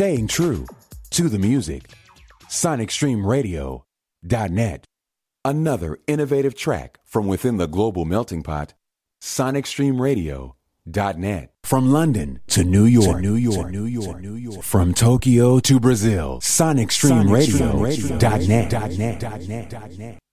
staying true to the music. SonicStreamRadio.net. Another innovative track from within the global melting pot. SonicStreamRadio.net. From London to New York, from Tokyo to Brazil, SonicStreamRadio.net.